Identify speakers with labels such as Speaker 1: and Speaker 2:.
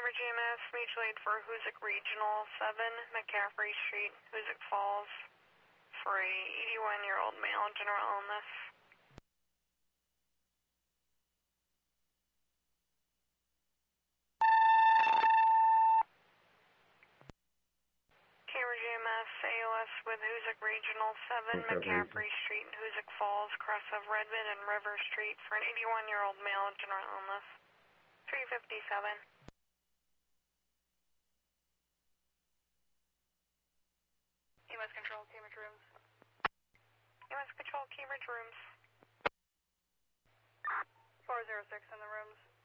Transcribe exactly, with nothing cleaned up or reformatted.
Speaker 1: Cambridge E M S, mutual aid for Hoosick Regional, seven McCaffrey Street, Hoosick Falls, for a eighty-one-year-old male, general illness. Cambridge E M S, A O S with Hoosick Regional, seven McCaffrey Street, Hoosick Falls, cross of Redmond and River Street, for an eighty-one-year-old male, general illness. three fifty-seven. E M S control, Cambridge rooms. E M S control, Cambridge rooms. four zero six in the rooms.